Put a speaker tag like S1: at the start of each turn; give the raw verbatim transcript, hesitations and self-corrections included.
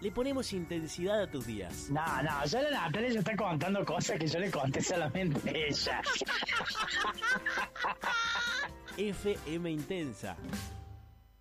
S1: Le ponemos intensidad a tus días.
S2: No, no, ya la Natalia ya está contando cosas que yo le conté solamente a ella.
S1: F M Intensa.